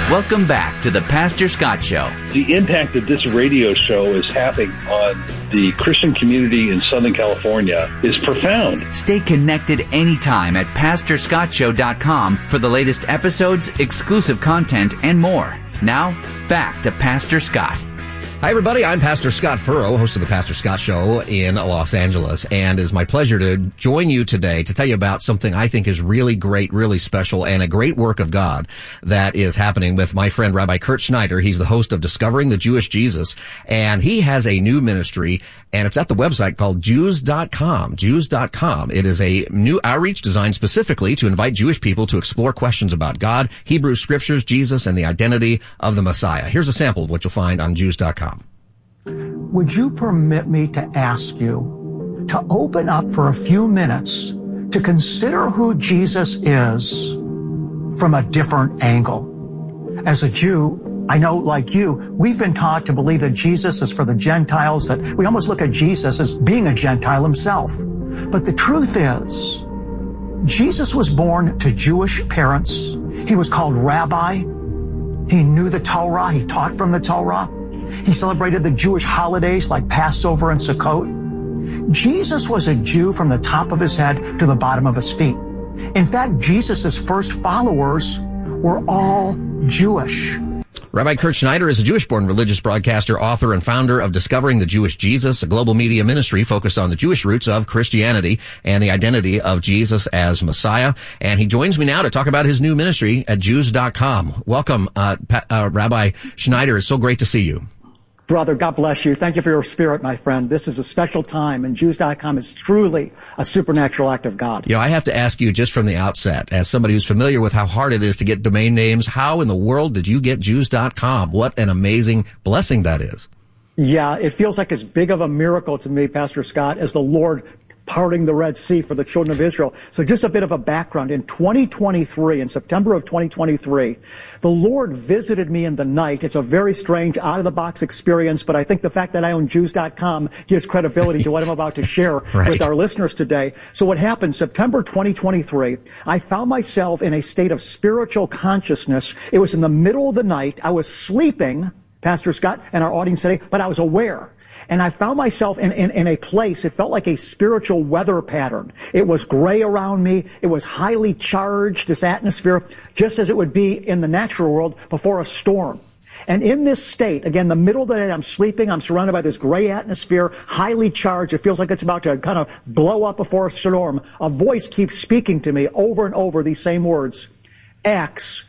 Welcome back to the Pastor Scott Show. The impact that this radio show is having on the Christian community in Southern California is profound. Stay connected anytime at PastorScottShow.com for the latest episodes, exclusive content, and more. Now, back to Pastor Scott. Hi, everybody. I'm Pastor Scott Furrow, host of the Pastor Scott Show in Los Angeles, and it's my pleasure to join you today to tell you about something I think is really great, really special, and a great work of God that is happening with my friend Rabbi Kurt Schneider. He's the host of Discovering the Jewish Jesus, and he has a new ministry, and it's at the website called Jews.com. Jews.com. It is a new outreach designed specifically to invite Jewish people to explore questions about God, Hebrew scriptures, Jesus, and the identity of the Messiah. Here's a sample of what you'll find on Jews.com. Would you permit me to ask you to open up for a few minutes to consider who Jesus is from a different angle? As a Jew, I know, like you, we've been taught to believe that Jesus is for the Gentiles, that we almost look at Jesus as being a Gentile himself. But the truth is, Jesus was born to Jewish parents. He was called Rabbi. He knew the Torah. He taught from the Torah. He celebrated the Jewish holidays like Passover and Sukkot. Jesus was a Jew from the top of his head to the bottom of his feet. In fact, Jesus' first followers were all Jewish. Rabbi Kurt Schneider is a Jewish-born religious broadcaster, author, and founder of Discovering the Jewish Jesus, a global media ministry focused on the Jewish roots of Christianity and the identity of Jesus as Messiah. And he joins me now to talk about his new ministry at Jews.com. Welcome, Rabbi Schneider. It's so great to see you. Brother, God bless you. Thank you for your spirit, my friend. This is a special time, and Jews.com is truly a supernatural act of God. You know, I have to ask you just from the outset, as somebody who's familiar with how hard it is to get domain names, how in the world did you get Jews.com? What an amazing blessing that is. Yeah, it feels like as big of a miracle to me, Pastor Scott, as the Lord parting the Red Sea for the children of Israel. So just a bit of a background. In 2023, in September of 2023, the Lord visited me in the night. It's a very strange, out-of-the-box experience, but I think the fact that I own Jews.com gives credibility to what I'm about to share with our listeners today. So what happened, September 2023, I found myself in a state of spiritual consciousness. It was in the middle of the night. I was sleeping, Pastor Scott, and our audience today, but I was aware. And I found myself in a place, it felt like a spiritual weather pattern. It was gray around me. It was highly charged, this atmosphere, just as it would be in the natural world before a storm. And in this state, again, the middle of the night, I'm sleeping, I'm surrounded by this gray atmosphere, highly charged. It feels like it's about to kind of blow up before a storm. A voice keeps speaking to me over and over these same words. Acts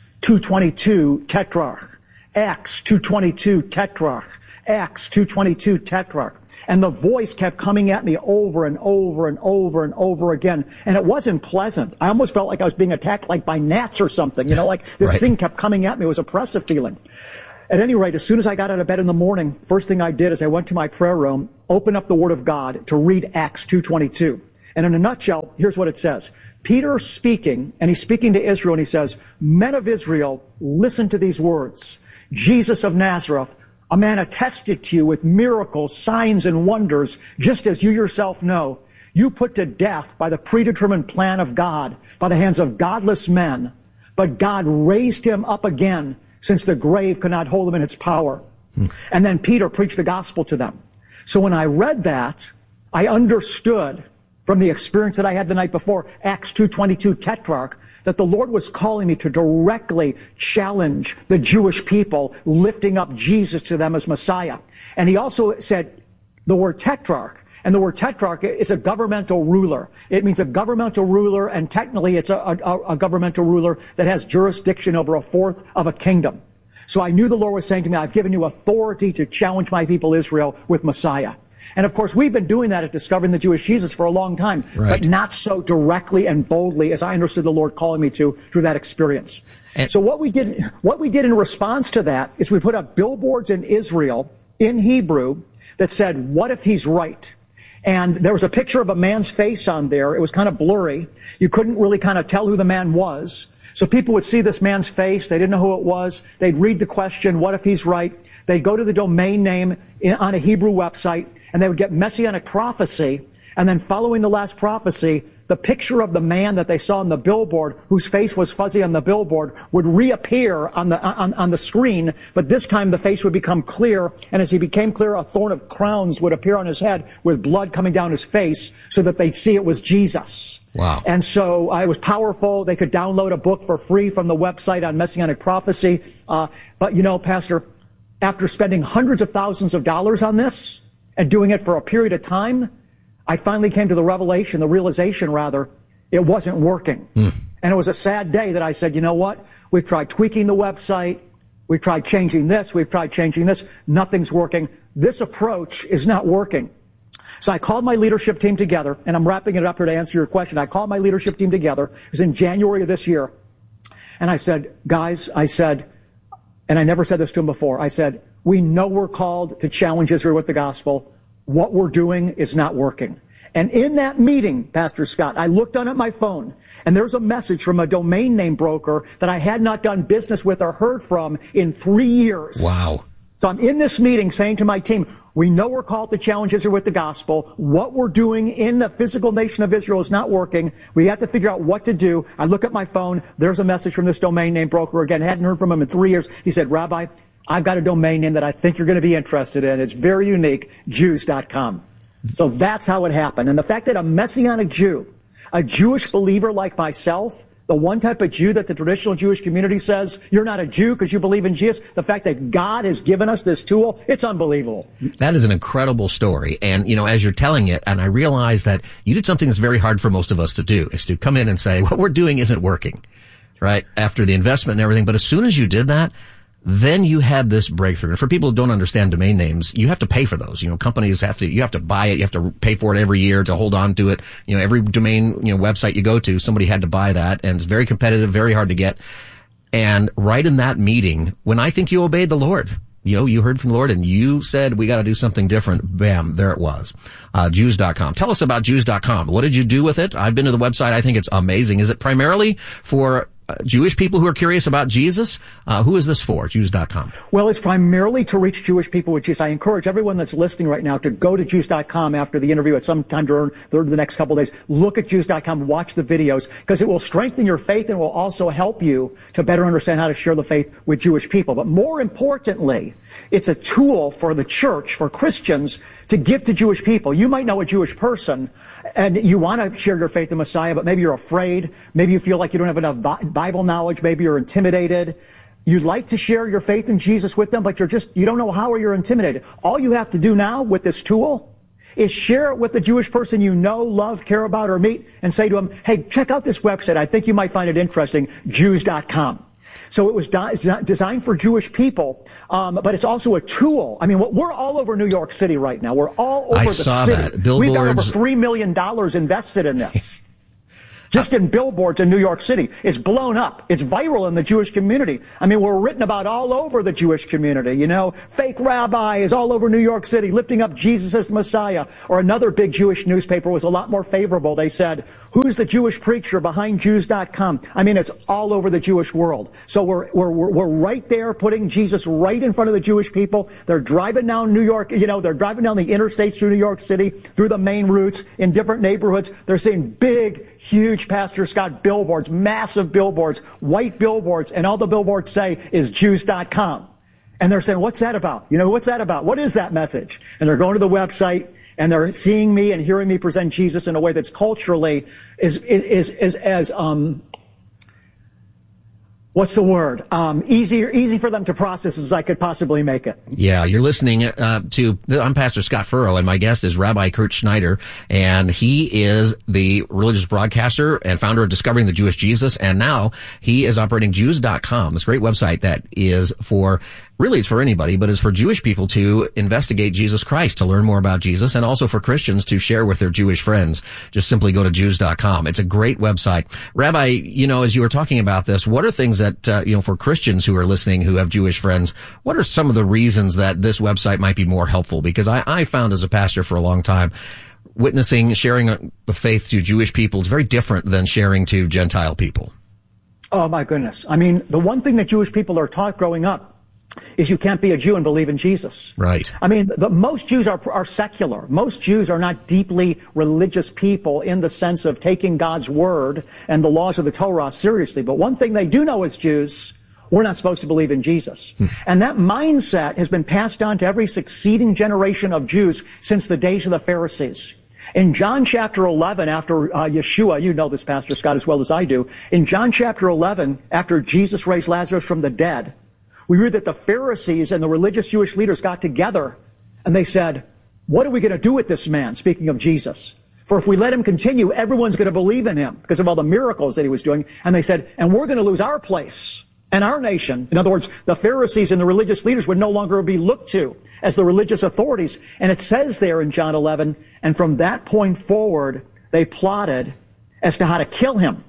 2:22 Tetrarch. Acts 2:22 Tetrarch. Acts 2:22 Tetrarch. And the voice kept coming at me over and over and over and over again. And it wasn't pleasant. I almost felt like I was being attacked like by gnats or something. You know, like this thing kept coming at me. It was an oppressive feeling. At any rate, as soon as I got out of bed in the morning, first thing I did is I went to my prayer room, opened up the Word of God to read Acts 2:22. And in a nutshell, here's what it says. Peter speaking, and he's speaking to Israel, and he says, "Men of Israel, listen to these words. Jesus of Nazareth, a man attested to you with miracles, signs, and wonders, just as you yourself know. You put to death by the predetermined plan of God, by the hands of godless men. But God raised him up again, since the grave could not hold him in its power." And then Peter preached the gospel to them. So when I read that, I understood from the experience that I had the night before, Acts 2:22 Tetrarch, that the Lord was calling me to directly challenge the Jewish people, lifting up Jesus to them as Messiah. And he also said the word tetrarch. And the word tetrarch is a governmental ruler. It means a governmental ruler, and technically it's a governmental ruler that has jurisdiction over a fourth of a kingdom. So I knew the Lord was saying to me, I've given you authority to challenge my people Israel with Messiah. And of course, we've been doing that at Discovering the Jewish Jesus for a long time, but not so directly and boldly as I understood the Lord calling me to through that experience. And so what we did in response to that is we put up billboards in Israel in Hebrew that said, "What if he's right?" And there was a picture of a man's face on there. It was kind of blurry. You couldn't really kind of tell who the man was. So people would see this man's face. They didn't know who it was. They'd read the question, "What if he's right?" They'd go to the domain name on a Hebrew website, and they would get Messianic prophecy. And then following the last prophecy, the picture of the man that they saw on the billboard, whose face was fuzzy on the billboard, would reappear on the screen, but this time the face would become clear, and as he became clear, a thorn of crowns would appear on his head with blood coming down his face so that they'd see it was Jesus. Wow. And so it was powerful. They could download a book for free from the website on Messianic prophecy. But you know, Pastor, after spending hundreds of thousands of dollars on this and doing it for a period of time, I finally came to the realization, it wasn't working. And it was a sad day that I said, you know what? We've tried tweaking the website. We've tried changing this. We've tried changing this. Nothing's working. This approach is not working. So I called my leadership team together, and I'm wrapping it up here to answer your question. I called my leadership team together. It was in January of this year. And I said, guys, and I never said this to them before, I said, we know we're called to challenge Israel with the gospel. What we're doing is not working. And in that meeting, Pastor Scott, I looked on at my phone, and there's a message from a domain name broker that I had not done business with or heard from in 3 years. Wow. So I'm in this meeting saying to my team, we know we're called to challenge Israel with the gospel. What we're doing in the physical nation of Israel is not working. We have to figure out what to do. I look at my phone. There's a message from this domain name broker again. I hadn't heard from him in 3 years. He said, Rabbi, I've got a domain name that I think you're going to be interested in. It's very unique, Jews.com. So that's how it happened. And the fact that a Messianic Jew, a Jewish believer like myself, the one type of Jew that the traditional Jewish community says, you're not a Jew because you believe in Jesus, the fact that God has given us this tool, it's unbelievable. That is an incredible story. And, you know, as you're telling it, and I realize that you did something that's very hard for most of us to do, is to come in and say, what we're doing isn't working, right? After the investment and everything. But as soon as you did that, then you had this breakthrough. And for people who don't understand domain names, you have to pay for those. You know, companies you have to buy it. You have to pay for it every year to hold on to it. You know, every domain, website you go to, somebody had to buy that. And it's very competitive, very hard to get. And right in that meeting, when I think you obeyed the Lord, you heard from the Lord and you said, we got to do something different. Bam, there it was. Jews.com. Tell us about Jews.com. What did you do with it? I've been to the website. I think it's amazing. Is it primarily for Jewish people who are curious about Jesus? Who is this for, Jews.com? Well, it's primarily to reach Jewish people with Jesus. I encourage everyone that's listening right now to go to Jews.com after the interview at some time during the next couple of days. Look at Jews.com, watch the videos, because it will strengthen your faith and will also help you to better understand how to share the faith with Jewish people. But more importantly, it's a tool for the church, for Christians, to give to Jewish people. You might know a Jewish person, and you want to share your faith in Messiah, but maybe you're afraid. Maybe you feel like you don't have enough Bible knowledge. Maybe you're intimidated. You'd like to share your faith in Jesus with them, but you don't know how, or you're intimidated. All you have to do now with this tool is share it with the Jewish person you know, love, care about, or meet, and say to them, hey, check out this website. I think you might find it interesting, Jews.com. So it was designed for Jewish people, but it's also a tool. I mean, we're all over New York City right now. We're all over the city. I saw that. Billboards. We've got over $3 million invested in this. Just in billboards in New York City. It's blown up. It's viral in the Jewish community. I mean, we're written about all over the Jewish community. Fake rabbi is all over New York City lifting up Jesus as the Messiah. Or another big Jewish newspaper was a lot more favorable. They said, who's the Jewish preacher behind Jews.com? I mean, it's all over the Jewish world. So we're right there putting Jesus right in front of the Jewish people. They're driving down New York, they're driving down the interstates through New York City, through the main routes, in different neighborhoods. They're seeing big, huge Pastor Scott billboards, massive billboards, white billboards, and all the billboards say is Jews.com. And they're saying, what's that about? What's that about? What is that message? And they're going to the website, and they're seeing me and hearing me present Jesus in a way that's culturally easy for them to process as I could possibly make it. Yeah, you're listening I'm Pastor Scott Furrow, and my guest is Rabbi Kurt Schneider, and he is the religious broadcaster and founder of Discovering the Jewish Jesus, and now he is operating Jews.com, this great website that is it's for anybody, but is for Jewish people to investigate Jesus Christ, to learn more about Jesus, and also for Christians to share with their Jewish friends. Just simply go to Jews.com. It's a great website. Rabbi, as you were talking about this, what are things that, for Christians who are listening who have Jewish friends, what are some of the reasons that this website might be more helpful? Because I found as a pastor for a long time, witnessing, sharing the faith to Jewish people is very different than sharing to Gentile people. Oh, my goodness. I mean, the one thing that Jewish people are taught growing up is you can't be a Jew and believe in Jesus. Right. I mean, most Jews are secular. Most Jews are not deeply religious people in the sense of taking God's word and the laws of the Torah seriously. But one thing they do know as Jews, we're not supposed to believe in Jesus. And that mindset has been passed on to every succeeding generation of Jews since the days of the Pharisees. In John chapter 11, after Yeshua, you know this, Pastor Scott, as well as I do. In John chapter 11, after Jesus raised Lazarus from the dead, we read that the Pharisees and the religious Jewish leaders got together and they said, what are we going to do with this man? Speaking of Jesus. For if we let him continue, everyone's going to believe in him because of all the miracles that he was doing. And they said, and we're going to lose our place and our nation. In other words, the Pharisees and the religious leaders would no longer be looked to as the religious authorities. And it says there in John 11, and from that point forward, they plotted as to how to kill him.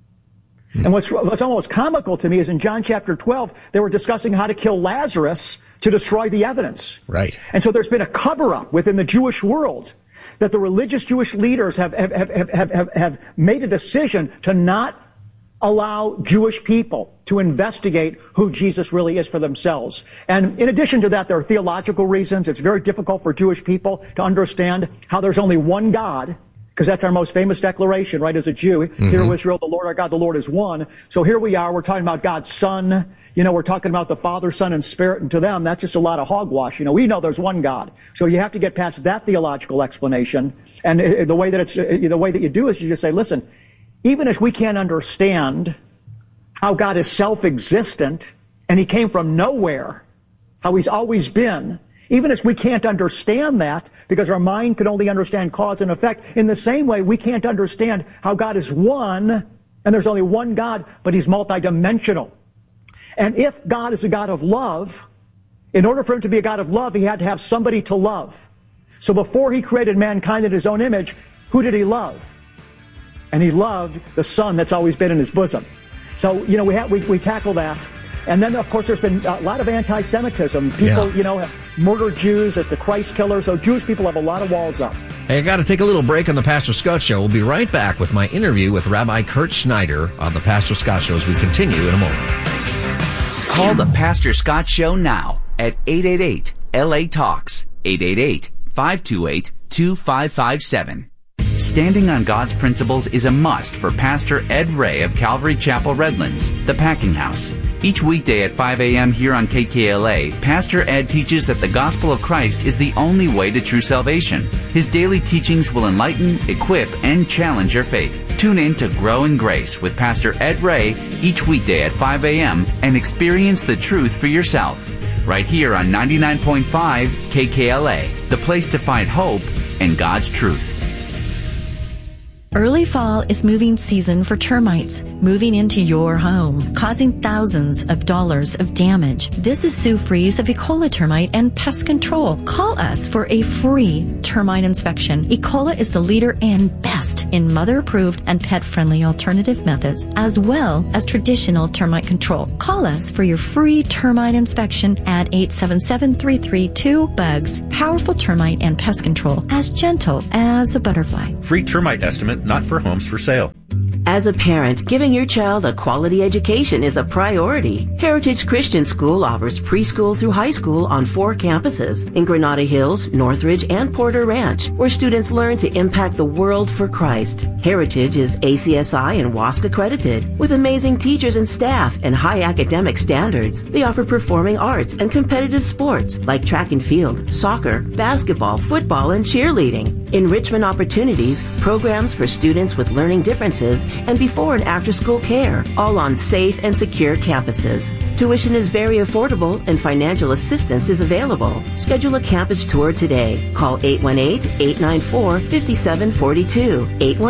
And what's almost comical to me is in John chapter 12, they were discussing how to kill Lazarus to destroy the evidence. Right. And so there's been a cover-up within the Jewish world that the religious Jewish leaders have made a decision to not allow Jewish people to investigate who Jesus really is for themselves. And in addition to that, there are theological reasons. It's very difficult for Jewish people to understand how there's only one God, because that's our most famous declaration, right, as a Jew. Hear, O Israel, the Lord our God, the Lord is one. So here we are, we're talking about God's Son. You know, we're talking about the Father, Son, and Spirit, and to them, that's just a lot of hogwash. You know, we know there's one God. So you have to get past that theological explanation. And the way that you do is you just say, listen, even as we can't understand how God is self-existent and he came from nowhere, how he's always been, even as we can't understand that because our mind can only understand cause and effect, in the same way we can't understand how God is one and there's only one God, but he's multidimensional. And if God is a God of love, in order for him to be a God of love, he had to have somebody to love. So before he created mankind in his own image, who did he love? And he loved the Son that's always been in his bosom. So, you know, we tackle that. And then, of course, there's been a lot of anti-Semitism. People, you know, have murdered Jews as the Christ killer. So Jewish people have a lot of walls up. Hey, I got to take a little break on the Pastor Scott Show. We'll be right back with my interview with Rabbi Kurt Schneider on the Pastor Scott Show as we continue in a moment. Call the Pastor Scott Show now at 888-LA-TALKS, 888-528-2557. Standing on God's principles is a must for Pastor Ed Ray of Calvary Chapel Redlands, the Packing House. Each weekday at 5 a.m. here on KKLA, Pastor Ed teaches that the gospel of Christ is the only way to true salvation. His daily teachings will enlighten, equip, and challenge your faith. Tune in to Grow in Grace with Pastor Ed Ray each weekday at 5 a.m. and experience the truth for yourself. Right here on 99.5 KKLA, the place to find hope and God's truth. Early fall is moving season for termites moving into your home, causing thousands of dollars of damage. This is Sue Fries of Ecola Termite and Pest Control. Call us for a free termite inspection. Ecola is the leader and best in mother-approved and pet-friendly alternative methods, as well as traditional termite control. Call us for your free termite inspection at 877-332-BUGS. Powerful termite and pest control, as gentle as a butterfly. Free termite estimate not for homes for sale. As a parent, giving your child a quality education is a priority. Heritage Christian School offers preschool through high school on 4 campuses in Granada Hills, Northridge, and Porter Ranch, where students learn to impact the world for Christ. Heritage is ACSI and WASC accredited, with amazing teachers and staff and high academic standards. They offer performing arts and competitive sports like track and field, soccer, basketball, football, and cheerleading. Enrichment opportunities, programs for students with learning differences, and before and after school care, all on safe and secure campuses. Tuition is very affordable and financial assistance is available. Schedule a campus tour today. Call 818-894-5742,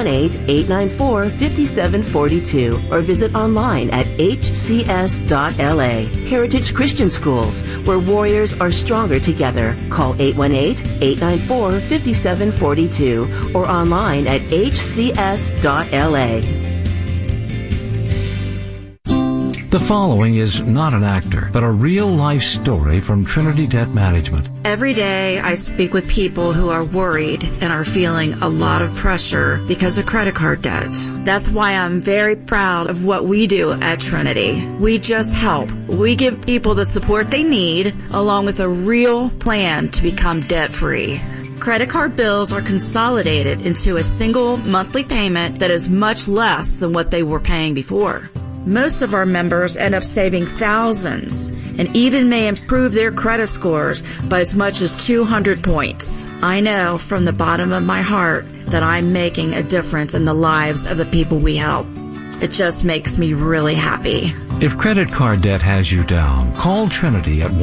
818-894-5742, or visit online at hcs.la. Heritage Christian Schools, where warriors are stronger together. Call 818-894-5742 or online at hcs.la. The following is not an actor, but a real-life story from Trinity Debt Management. Every day I speak with people who are worried and are feeling a lot of pressure because of credit card debt. That's why I'm very proud of what we do at Trinity. We just help. We give people the support they need, along with a real plan to become debt-free. Credit card bills are consolidated into a single monthly payment that is much less than what they were paying before. Most of our members end up saving thousands and even may improve their credit scores by as much as 200 points. I know from the bottom of my heart that I'm making a difference in the lives of the people we help. It just makes me really happy. If credit card debt has you down, call Trinity at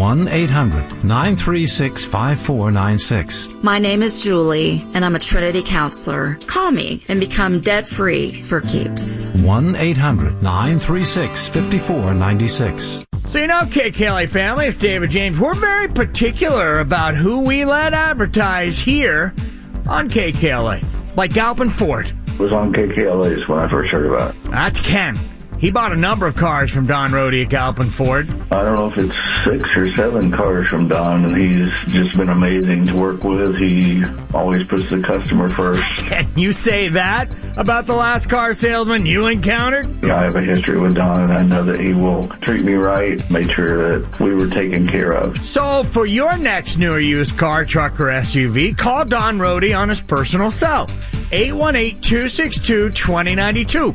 1-800-936-5496. My name is Julie, and I'm a Trinity counselor. Call me and become debt-free for keeps. 1-800-936-5496. So you know, KKLA family, it's David James. We're very particular about who we let advertise here on KKLA, like Galpin Ford. Was on KKLA's when I first heard about it. That's Ken. He bought a number of cars from Don Rohde at Galpin Ford. I don't know if it's 6 or 7 cars from Don, and he's just been amazing to work with. He always puts the customer first. Can you say that about the last car salesman you encountered? Yeah, I have a history with Don, and I know that he will treat me right, make sure that we were taken care of. So for your next new or used car, truck, or SUV, call Don Rohde on his personal cell. 818-262-2092.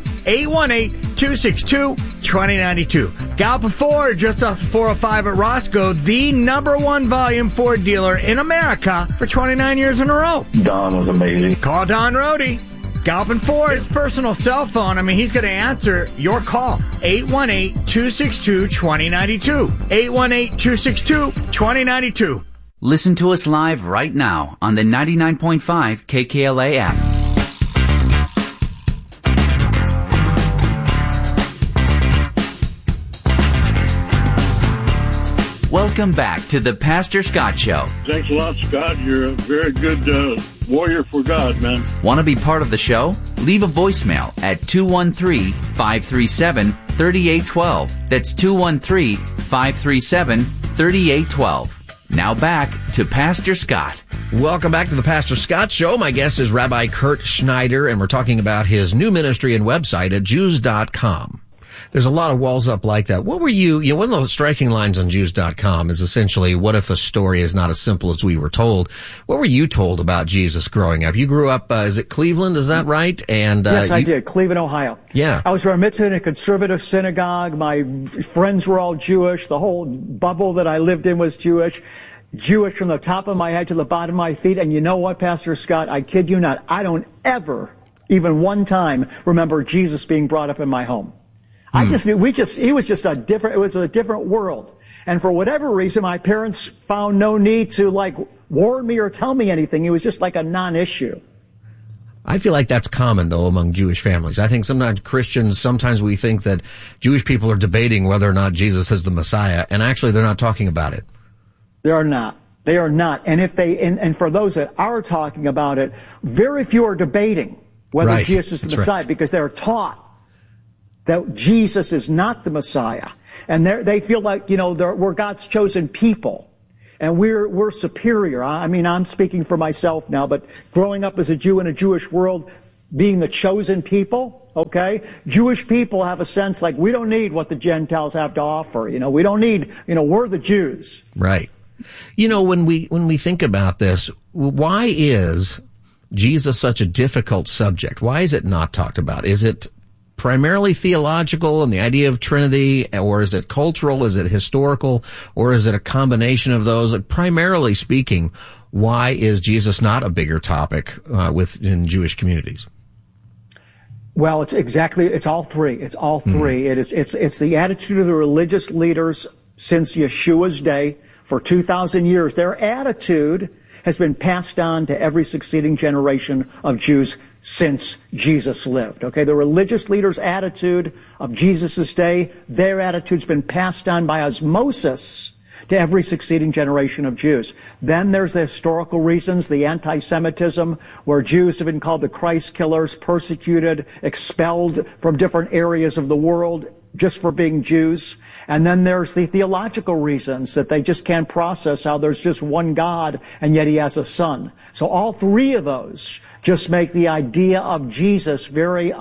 818-262-2092. Galpin Ford, just off 405 at Roscoe, the #1 volume Ford dealer in America for 29 years in a row. Don was amazing. Call Don Rohde. Galpin Ford, his personal cell phone. I mean, he's going to answer your call. 818-262-2092. 818-262-2092. Listen to us live right now on the 99.5 KKLA app. Welcome back to the Pastor Scott Show. Thanks a lot, Scott. You're a very good warrior for God, man. Want to be part of the show? Leave a voicemail at 213-537-3812. That's 213-537-3812. Now back to Pastor Scott. Welcome back to the Pastor Scott Show. My guest is Rabbi Kurt Schneider, and we're talking about his new ministry and website at Jews.com. There's a lot of walls up like that. What were one of the striking lines on Jews.com is essentially, what if a story is not as simple as we were told? What were you told about Jesus growing up? You grew up, is it Cleveland, is that right? And yes, I did. Cleveland, Ohio. Yeah. I was bar mitzvah in a conservative synagogue. My friends were all Jewish. The whole bubble that I lived in was Jewish. Jewish from the top of my head to the bottom of my feet. And you know what, Pastor Scott? I kid you not. I don't ever, even one time, remember Jesus being brought up in my home. I just knew, it was just a different world. And for whatever reason, my parents found no need to warn me or tell me anything. It was just like a non-issue. I feel like that's common, though, among Jewish families. I think sometimes we think that Jewish people are debating whether or not Jesus is the Messiah, and actually they're not talking about it. They are not. They are not. And and for those that are talking about it, very few are debating whether Jesus is the Messiah, because they're taught that Jesus is not the Messiah. And they feel like, we're God's chosen people. And we're superior. I mean, I'm speaking for myself now, but growing up as a Jew in a Jewish world, being the chosen people, okay? Jewish people have a sense like, we don't need what the Gentiles have to offer. We don't need, we're the Jews. Right. When we think about this, why is Jesus such a difficult subject? Why is it not talked about? Is it primarily theological and the idea of Trinity, or is it cultural, is it historical, or is it a combination of those? Primarily speaking, why is Jesus not a bigger topic within Jewish communities? Well, it's all three. It's all three. It's the attitude of the religious leaders since Yeshua's day for 2,000 years. Their attitude has been passed on to every succeeding generation of Jews since Jesus lived. Okay, the religious leaders' attitude of Jesus' day, their attitude's been passed on by osmosis to every succeeding generation of Jews. Then there's the historical reasons, the anti-Semitism, where Jews have been called the Christ killers, persecuted, expelled from different areas of the world just for being Jews. And then there's the theological reasons that they just can't process how there's just one God and yet he has a son. So all three of those just make the idea of Jesus very,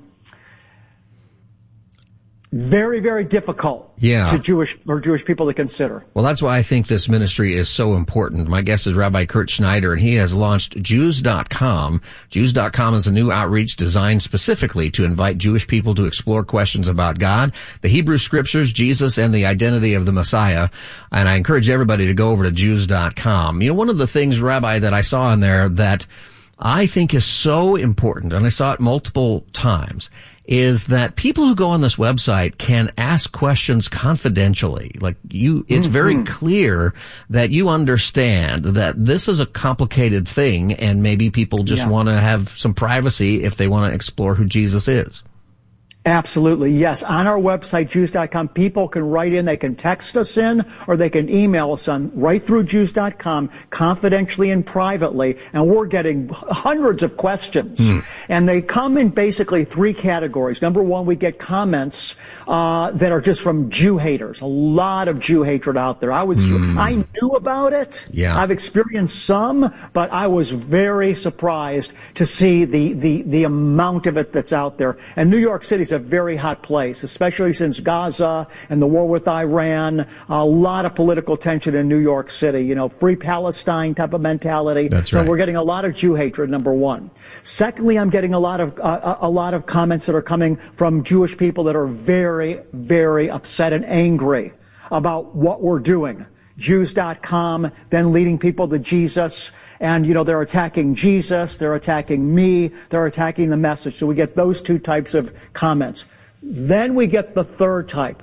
very, very difficult for Jewish people to consider. Well, that's why I think this ministry is so important. My guest is Rabbi Kurt Schneider, and he has launched Jews.com. Jews.com is a new outreach designed specifically to invite Jewish people to explore questions about God, the Hebrew Scriptures, Jesus, and the identity of the Messiah. And I encourage everybody to go over to Jews.com. You know, one of the things, Rabbi, that I saw in there that I think is so important, and I saw it multiple times, is that people who go on this website can ask questions confidentially. Like it's very clear that you understand that this is a complicated thing and maybe people just want to have some privacy if they want to explore who Jesus is. Absolutely, yes. On our website, Jews.com, people can write in, they can text us in, or they can email us on right through Jews.com, confidentially and privately, and we're getting hundreds of questions. And they come in basically three categories. Number one, we get comments that are just from Jew haters. A lot of Jew hatred out there. I knew about it. Yeah. I've experienced some, but I was very surprised to see the amount of it that's out there. And New York City's a very hot place, especially since Gaza and the war with Iran. A lot of political tension in New York City, you know, free Palestine type of mentality. That's right. So we're getting a lot of Jew hatred, number one. Secondly, I'm getting a lot of comments that are coming from Jewish people that are very, very upset and angry about what we're doing. Jews.com, then leading people to Jesus. And, you know, they're attacking Jesus, they're attacking me, they're attacking the message. So we get those two types of comments. Then we get the third type.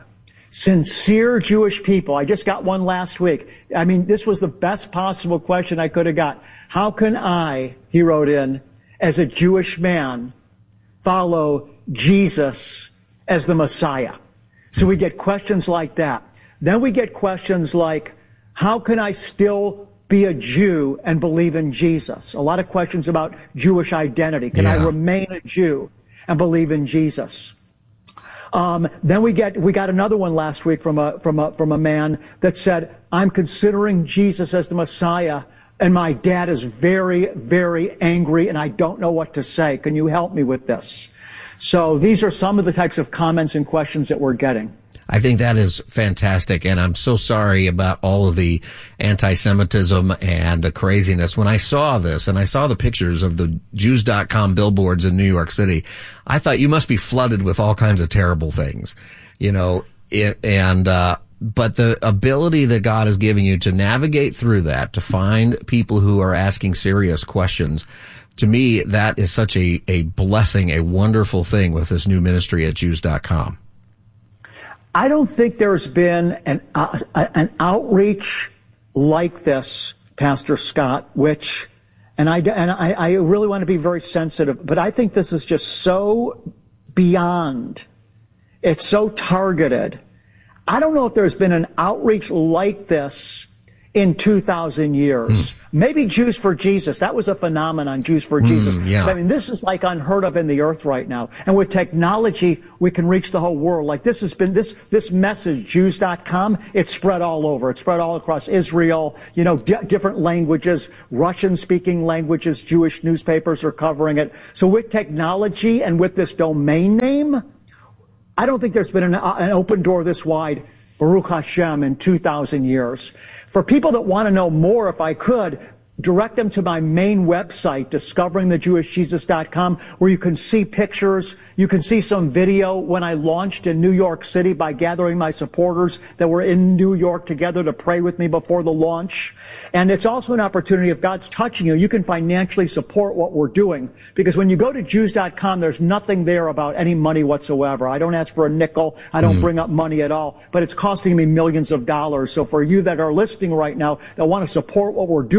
Sincere Jewish people. I just got one last week. I mean, this was the best possible question I could have got. How can I, he wrote in, as a Jewish man, follow Jesus as the Messiah? So we get questions like that. Then we get questions like, how can I still be a Jew and believe in Jesus? A lot of questions about Jewish identity. Can I remain a Jew and believe in Jesus? Then we got another one last week from a man that said, I'm considering Jesus as the Messiah, and my dad is very, very angry, and I don't know what to say. Can you help me with this? So these are some of the types of comments and questions that we're getting. I think that is fantastic, and I'm so sorry about all of the anti-Semitism and the craziness. When I saw this, and I saw the pictures of the Jews.com billboards in New York City, I thought you must be flooded with all kinds of terrible things, you know, but the ability that God is giving you to navigate through that, to find people who are asking serious questions, to me, that is such a blessing, a wonderful thing with this new ministry at Jews.com. I don't think there's been an outreach like this, Pastor Scott, and I really want to be very sensitive, but I think this is just so beyond. It's so targeted. I don't know if there's been an outreach like this in 2,000 years. Maybe Jews for Jesus. That was a phenomenon, Jews for Jesus. I mean, this is like unheard of in the earth right now. And with technology, we can reach the whole world. Like this has been, this message, Jews.com, it's spread all over. It's spread all across Israel, you know, different languages, Russian-speaking languages, Jewish newspapers are covering it. So with technology and with this domain name, I don't think there's been an open door this wide, Baruch Hashem, in 2,000 years. For people that want to know more, if I could, direct them to my main website, discoveringthejewishjesus.com, where you can see pictures. You can see some video when I launched in New York City by gathering my supporters that were in New York together to pray with me before the launch. And it's also an opportunity, if God's touching you, you can financially support what we're doing. Because when you go to Jews.com, there's nothing there about any money whatsoever. I don't ask for a nickel. I don't bring up money at all. But it's costing me millions of dollars. So for you that are listening right now that want to support what we're doing,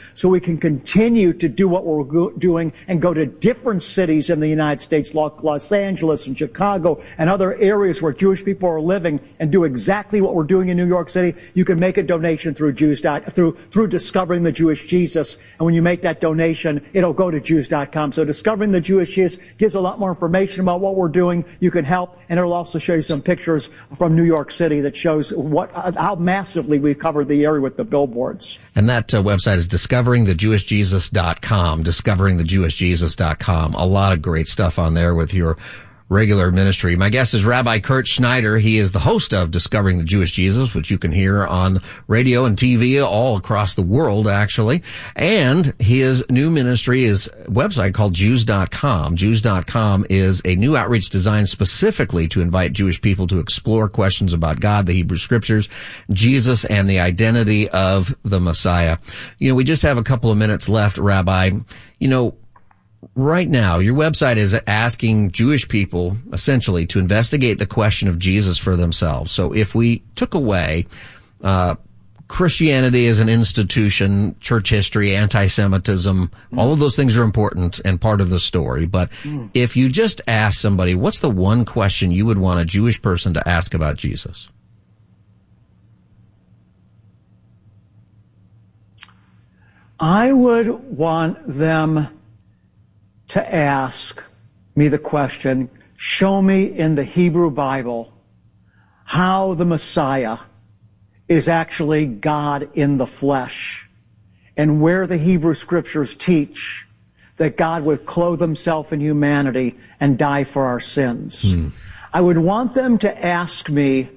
so we can continue to do what we're doing and go to different cities in the United States, like Los Angeles and Chicago and other areas where Jewish people are living, and do exactly what we're doing in New York City. You can make a donation through through Discovering the Jewish Jesus. And when you make that donation, it'll go to Jews.com. So Discovering the Jewish Jesus gives a lot more information about what we're doing. You can help, and it'll also show you some pictures from New York City that shows how massively we've covered the area with the billboards. And that website is discoveringthejewishjesus.com, discoveringthejewishjesus.com. A lot of great stuff on there with your regular ministry. My guest is Rabbi Kurt Schneider. He is the host of Discovering the Jewish Jesus, which you can hear on radio and TV all across the world, actually. And his new ministry is a website called Jews.com. Jews.com is a new outreach designed specifically to invite Jewish people to explore questions about God, the Hebrew Scriptures, Jesus, and the identity of the Messiah. We just have a couple of minutes left, Rabbi. Right now, your website is asking Jewish people, essentially, to investigate the question of Jesus for themselves. So if we took away Christianity as an institution, church history, anti-Semitism, all of those things are important and part of the story. But if you just ask somebody, what's the one question you would want a Jewish person to ask about Jesus? I would want them to ask me the question, show me in the Hebrew Bible how the Messiah is actually God in the flesh, and where the Hebrew Scriptures teach that God would clothe himself in humanity and die for our sins. I would want them to ask me,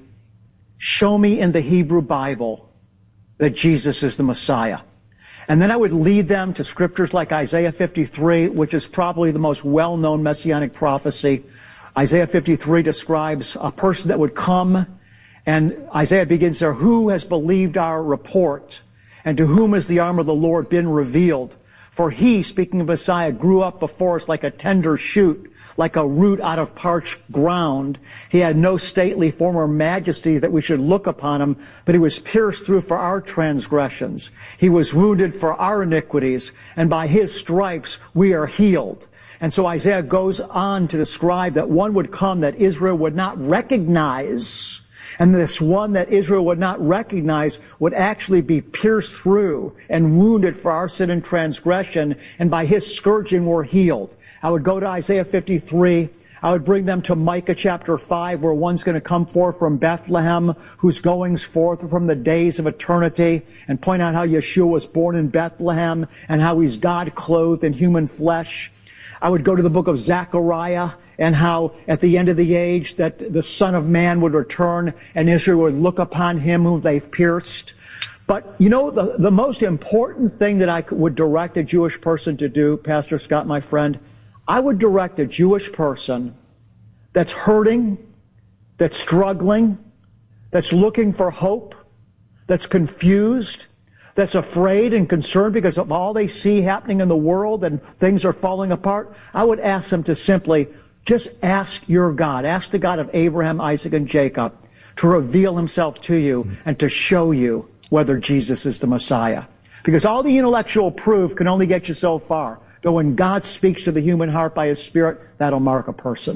show me in the Hebrew Bible that Jesus is the Messiah. And then I would lead them to scriptures like Isaiah 53, which is probably the most well-known messianic prophecy. Isaiah 53 describes a person that would come, and Isaiah begins there, who has believed our report, and to whom has the arm of the Lord been revealed? For he, speaking of Messiah, grew up before us like a tender shoot, like a root out of parched ground. He had no stately form or majesty that we should look upon him, but he was pierced through for our transgressions. He was wounded for our iniquities, and by his stripes we are healed. And so Isaiah goes on to describe that one would come that Israel would not recognize, and this one that Israel would not recognize would actually be pierced through and wounded for our sin and transgression, and by his scourging we're healed. I would go to Isaiah 53. I would bring them to Micah chapter 5, where one's going to come forth from Bethlehem, whose goings forth from the days of eternity, and point out how Yeshua was born in Bethlehem and how he's God clothed in human flesh. I would go to the book of Zechariah and how at the end of the age that the Son of Man would return and Israel would look upon him whom they've pierced. But, the most important thing that I would direct a Jewish person to do, Pastor Scott, my friend, I would direct a Jewish person that's hurting, that's struggling, that's looking for hope, that's confused, that's afraid and concerned because of all they see happening in the world and things are falling apart. I would ask them to simply just ask your God, ask the God of Abraham, Isaac, and Jacob to reveal himself to you and to show you whether Jesus is the Messiah. Because all the intellectual proof can only get you so far. But when God speaks to the human heart by his Spirit, that'll mark a person.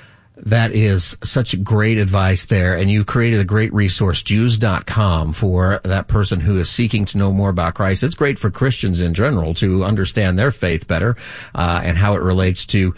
That is such great advice there, and you created a great resource, Jews.com, for that person who is seeking to know more about Christ. It's great for Christians in general to understand their faith better and how it relates to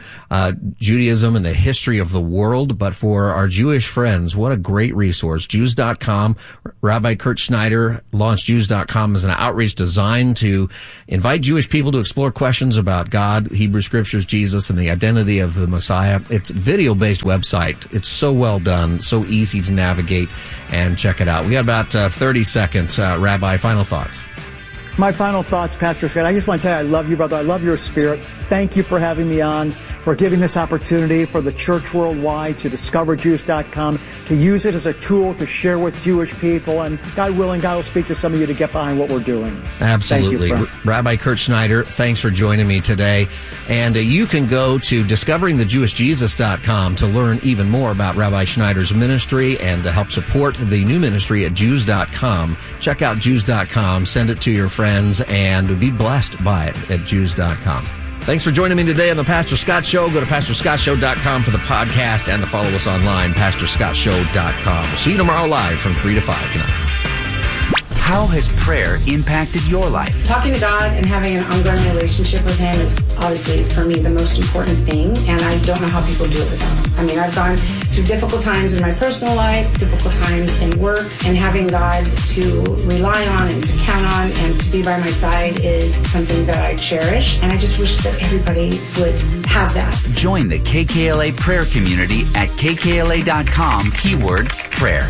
Judaism and the history of the world. But for our Jewish friends, what a great resource, Jews.com. Rabbi Kurt Schneider launched Jews.com as an outreach designed to invite Jewish people to explore questions about God, Hebrew Scriptures, Jesus, and the identity of the Messiah. It's video-based website. It's so well done, so easy to navigate, and check it out. We got about 30 seconds. Rabbi, final thoughts. My final thoughts, Pastor Scott. I just want to tell you I love you, brother. I love your spirit. Thank you for having me on. for giving this opportunity for the church worldwide to discover Jews.com, to use it as a tool to share with Jewish people. And God willing, God will speak to some of you to get behind what we're doing. Absolutely. Thank you, Rabbi Kurt Schneider, thanks for joining me today. And you can go to discoveringthejewishjesus.com to learn even more about Rabbi Schneider's ministry and to help support the new ministry at Jews.com. Check out Jews.com, send it to your friends, and be blessed by it at Jews.com. Thanks for joining me today on the Pastor Scott Show. Go to PastorScottShow.com for the podcast and to follow us online, PastorScottShow.com. We'll see you tomorrow live from 3 to 5 tonight. How has prayer impacted your life? Talking to God and having an ongoing relationship with Him is obviously, for me, the most important thing, and I don't know how people do it without Him. I mean, I've gone through difficult times in my personal life, difficult times in work, and having God to rely on and to count on and to be by my side is something that I cherish, and I just wish that everybody would have that. Join the KKLA prayer community at kkla.com, keyword prayer.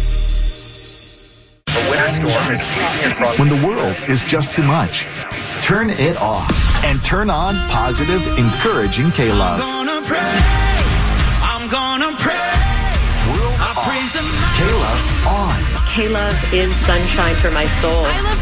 When the world is just too much, turn it off and turn on positive, encouraging K-Love. I'm gonna pray. World off. K-Love on. K-Love is sunshine for my soul. I love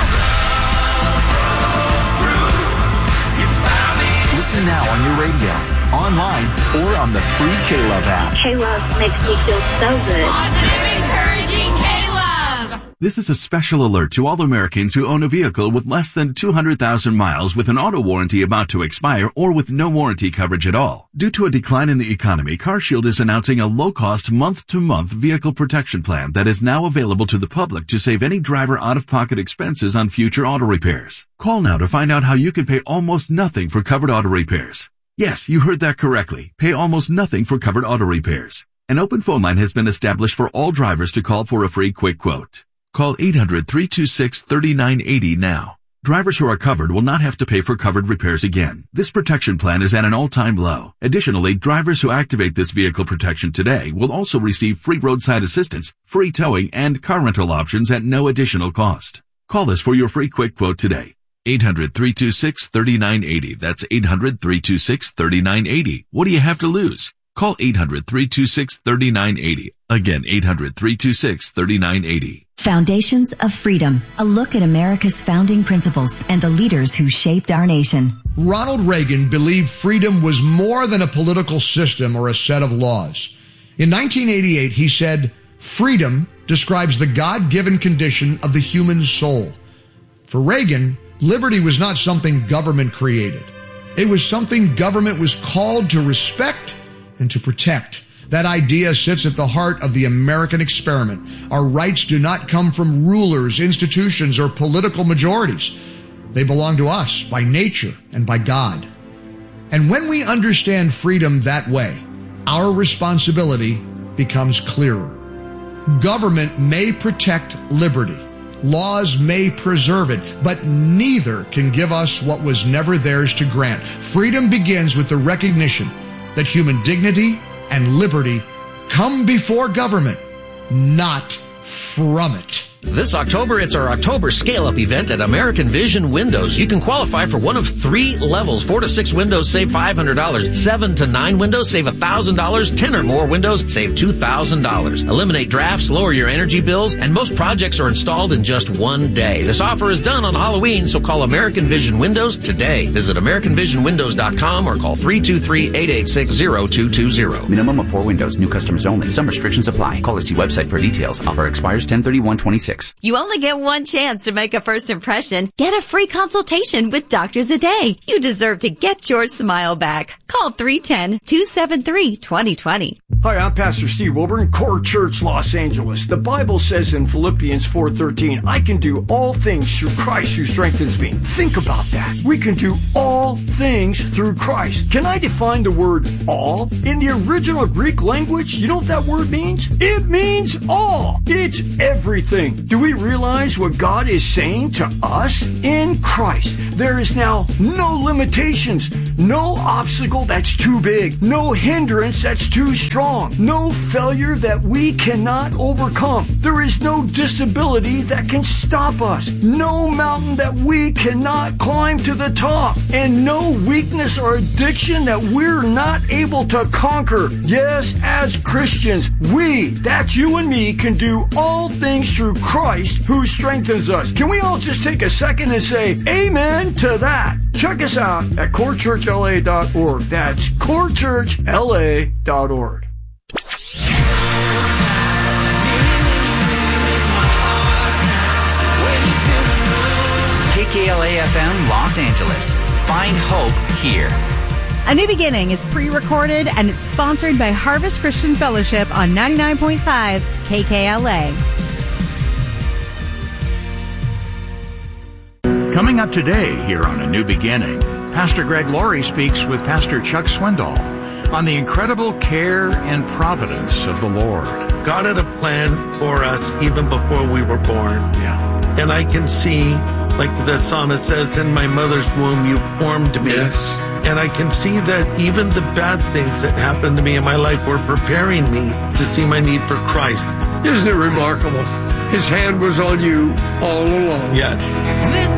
K-Love. Listen now on your radio, online, or on the free K-Love app. K-Love makes me feel so good. Positive, encouraging K-Love. This is a special alert to all Americans who own a vehicle with less than 200,000 miles with an auto warranty about to expire or with no warranty coverage at all. Due to a decline in the economy, CarShield is announcing a low-cost month-to-month vehicle protection plan that is now available to the public to save any driver out-of-pocket expenses on future auto repairs. Call now to find out how you can pay almost nothing for covered auto repairs. Yes, you heard that correctly. Pay almost nothing for covered auto repairs. An open phone line has been established for all drivers to call for a free quick quote. Call 800-326-3980 now. Drivers who are covered will not have to pay for covered repairs again. This protection plan is at an all-time low. Additionally, drivers who activate this vehicle protection today will also receive free roadside assistance, free towing, and car rental options at no additional cost. Call us for your free quick quote today. 800-326-3980. That's 800-326-3980. What do you have to lose? Call 800-326-3980. Again, 800-326-3980. Foundations of Freedom, a look at America's founding principles and the leaders who shaped our nation. Ronald Reagan believed freedom was more than a political system or a set of laws. In 1988, he said, "Freedom describes the God-given condition of the human soul." For Reagan, liberty was not something government created. It was something government was called to respect and to protect. That idea sits at the heart of the American experiment. Our rights do not come from rulers, institutions, or political majorities. They belong to us by nature and by God. And when we understand freedom that way, our responsibility becomes clearer. Government may protect liberty. Laws may preserve it, but neither can give us what was never theirs to grant. Freedom begins with the recognition that human dignity and liberty come before government, not from it. This October, it's our October Scale-Up event at American Vision Windows. You can qualify for one of 3 levels. 4 to 6 windows, save $500. 7 to 9 windows, save $1,000. 10 or more windows, save $2,000. Eliminate drafts, lower your energy bills, and most projects are installed in just 1 day. This offer is done on Halloween, so call American Vision Windows today. Visit AmericanVisionWindows.com or call 323-886-0220. Minimum of 4 windows. New customers only. Some restrictions apply. Call or see website for details. Offer expires 10/31/26. You only get one chance to make a first impression. Get a free consultation with Dr. Zade. You deserve to get your smile back. Call 310-273-2020. Hi, I'm Pastor Steve Wilburn, Core Church, Los Angeles. The Bible says in Philippians 4:13, I can do all things through Christ who strengthens me. Think about that. We can do all things through Christ. Can I define the word all? In the original Greek language, you know what that word means? It means all. It's everything. Do we realize what God is saying to us? In Christ, there is now no limitations, no obstacle that's too big, no hindrance that's too strong, no failure that we cannot overcome. There is no disability that can stop us, no mountain that we cannot climb to the top, and no weakness or addiction that we're not able to conquer. Yes, as Christians, we, that's you and me, can do all things through Christ who strengthens us. Can we all just take a second and say amen to that? Check us out at corechurchla.org. That's corechurchla.org. KKLA-FM Los Angeles. Find hope here. A New Beginning is pre-recorded and it's sponsored by Harvest Christian Fellowship on 99.5 KKLA. Coming up today here on A New Beginning, Pastor Greg Laurie speaks with Pastor Chuck Swindoll on the incredible care and providence of the Lord. God had a plan for us even before we were born. Yeah. And I can see, like the psalmist says, in my mother's womb you formed me. Yes. And I can see that even the bad things that happened to me in my life were preparing me to see my need for Christ. Isn't it remarkable? His hand was on you all along. Yes.